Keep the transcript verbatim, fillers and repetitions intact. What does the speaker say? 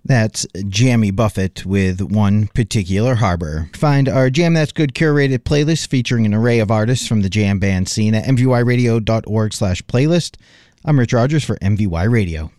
That's Jamie Buffett with One Particular Harbor. Find our Jam That's Good curated playlist featuring an array of artists from the jam band scene at m v y radio dot org slash playlist. I'm Rich Rogers for M V Y Radio.